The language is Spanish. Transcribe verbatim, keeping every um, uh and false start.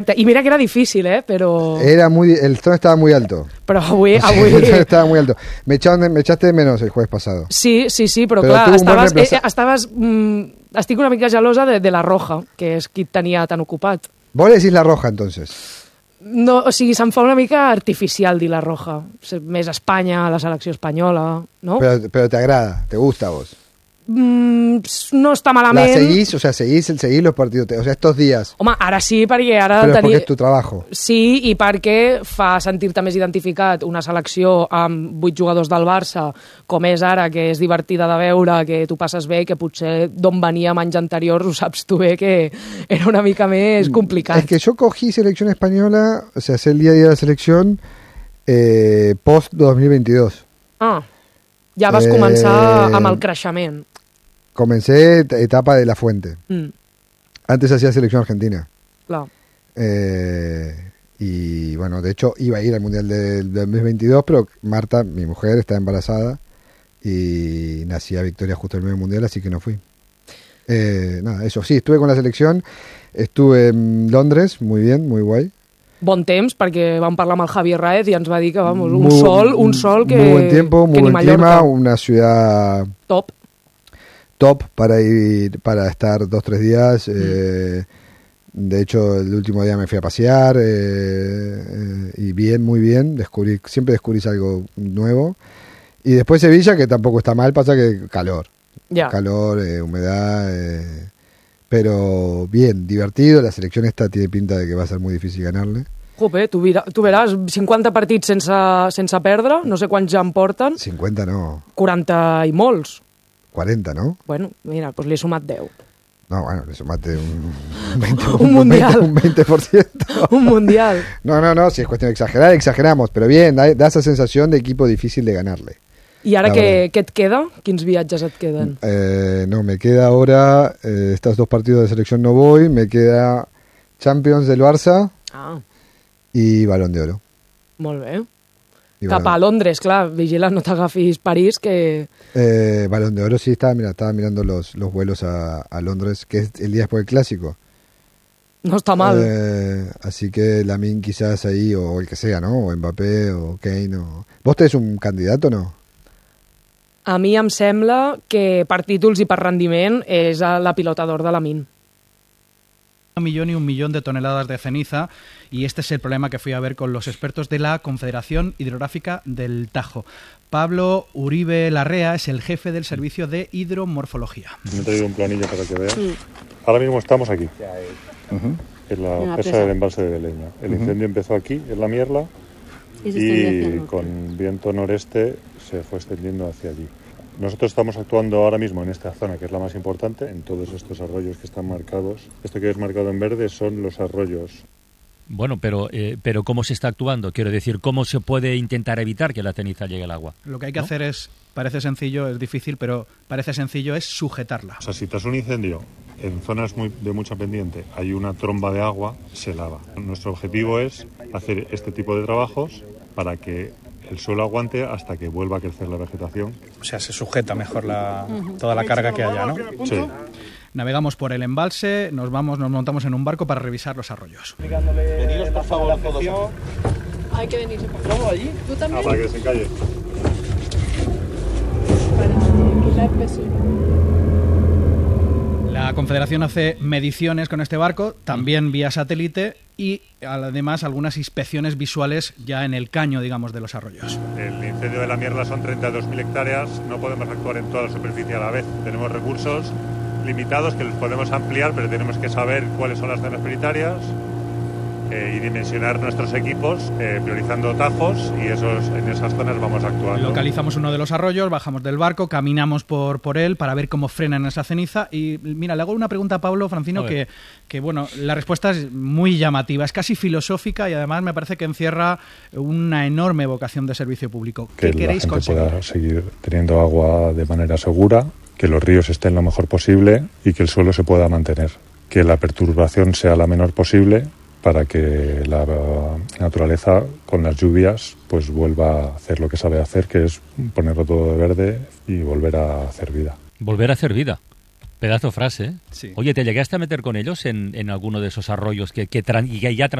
Correcte, i mira que era difícil, eh, però... Era muy, el listón estaba muy alto. Però avui... Sí, avui... el listón estaba muy alto. Me, echaron, me echaste de menos el jueves pasado. Sí, sí, sí, però, però clar, estaves... reemplaça... Eh, estaves mm, estic una mica gelosa de, de la Roja, que és qui et tenia tan ocupat. Vos le decís la Roja, entonces. No, o sigui, se'm fa una mica artificial dir la Roja. Més Espanya, la selecció espanyola, no? Pero, pero te agrada, te gusta a vos. Mm, no està malament. ¿La seguís? O sea, seguís, seguís los partidos. O sea, estos días. Home, ara sí, perquè ara... Pero es tenia... porque es tu trabajo. Sí, i perquè fa sentir-te més identificat una selecció amb vuit jugadors del Barça, com és ara, que és divertida de veure, que tu passes bé, que potser d'on veníem anys anteriors ho saps tu bé, que era una mica més complicat. Es que yo cogí selección española, o sea, hace el día a día de la selección eh, post dos mil veintidós. Ah, ja vas eh, començar amb el creixement. Comencé etapa de La Fuente. Mm. Antes hacía selección argentina. Claro. Eh, y bueno, de hecho iba a ir al Mundial del dos mil veintidós, pero Marta, mi mujer, está embarazada y nacía Victoria justo el medio Mundial, así que no fui. Eh, nada, eso sí, estuve con la selección, estuve en Londres, muy bien, muy guay. Bon temps, perquè vam parlar amb el Javier Raez i ens va dir que vamos, un muy, sol, un sol que... Muy buen tiempo, muy buen clima, una ciudad... Top. Top para ir, para estar dos, tres días. Mm. Eh, de hecho, el último día me fui a pasear eh, eh, y bien, muy bien. Descubrí, siempre descubrís algo nuevo. Y después Sevilla, que tampoco está mal, pasa que calor. Yeah. Calor, eh, humedad. Eh, pero bien, divertido. La selección esta tiene pinta de que va a ser muy difícil ganarle. Jope, tu, vira, tu veràs, cinquanta partits sense, sense perdre, no sé quants ja en porten. cinquanta no. quaranta i molts. cuarenta, ¿no? Bueno, mira, pues li he sumat deu. No, bueno, le sumaste un, veinte, un, un mundial. Un veinte por ciento. Un mundial. No, no, no, si es cuestión de exagerar, exageramos, pero bien, da, da esa sensación de equipo difícil de ganarle. I ara què, què et queda? Quins viatges et queden? Eh, no, me queda ahora, eh, estos dos partidos de selección no voy, me queda Champions del Barça ah. y Balón de Oro. Molt bé. Y Cap a Londres, clar, vigila, no t'agafis París, que... Eh, Balón de Oro, sí, estaba, mira, estaba mirando los, los vuelos a, a Londres, que es el día después del Clásico. No está mal. Eh, así que Lamine quizás ahí, o el que sea, ¿no? O Mbappé, o Kane, o... ¿Vos tenés un candidato o no? A mi em sembla que per títols i per rendiment és la pilota d'or de Lamine. Un millón y un millón de toneladas de ceniza, y este es el problema que fui a ver con los expertos de la Confederación Hidrográfica del Tajo. Pablo Uribe Larrea es el jefe del servicio de hidromorfología. Me he traído un planillo para que veas. Sí. Ahora mismo estamos aquí, uh-huh. en la, en la presa, presa del embalse de Leña. El uh-huh. incendio empezó aquí, en la Mierla, y, y con viento noreste se fue extendiendo hacia allí. Nosotros estamos actuando ahora mismo en esta zona, que es la más importante, en todos estos arroyos que están marcados. Esto que es marcado en verde son los arroyos. Bueno, pero, eh, pero ¿cómo se está actuando? Quiero decir, ¿cómo se puede intentar evitar que la ceniza llegue al agua? Lo que hay que ¿no? hacer es, parece sencillo, es difícil, pero parece sencillo, es sujetarla. O sea, si tras un incendio, en zonas muy, de mucha pendiente, hay una tromba de agua, se lava. Nuestro objetivo es hacer este tipo de trabajos para que el suelo aguante hasta que vuelva a crecer la vegetación. O sea, se sujeta mejor la, toda la carga que haya, ¿no? Sí. Navegamos por el embalse, nos vamos, nos montamos en un barco para revisar los arroyos. Veniros, por favor, todos. Hay que venirse. ¿Cómo allí? ¿Tú también? Ah, para que se calle. Para quitar peso. La Confederación hace mediciones con este barco, también vía satélite, y además algunas inspecciones visuales ya en el caño, digamos, de los arroyos. El incendio de la Mierla son treinta y dos mil hectáreas, no podemos actuar en toda la superficie a la vez. Tenemos recursos limitados que los podemos ampliar, pero tenemos que saber cuáles son las zonas prioritarias eh, y dimensionar nuestros equipos eh, priorizando tajos, y esos, en esas zonas vamos actuando. Localizamos uno de los arroyos, bajamos del barco, caminamos por, por él para ver cómo frenan esa ceniza. Y mira, le hago una pregunta a Pablo Francino que, que, bueno, la respuesta es muy llamativa, es casi filosófica y además me parece que encierra una enorme vocación de servicio público. ¿Qué que queréis la gente conseguir? Pueda seguir teniendo agua de manera segura, que los ríos estén lo mejor posible y que el suelo se pueda mantener, que la perturbación sea la menor posible, para que la naturaleza con las lluvias pues vuelva a hacer lo que sabe hacer, que es ponerlo todo de verde y volver a hacer vida. Volver a hacer vida. Pedazo frase, ¿eh? Sí. Oye, ¿te llegaste a meter con ellos en, en alguno de esos arroyos que, que, tran- y que ya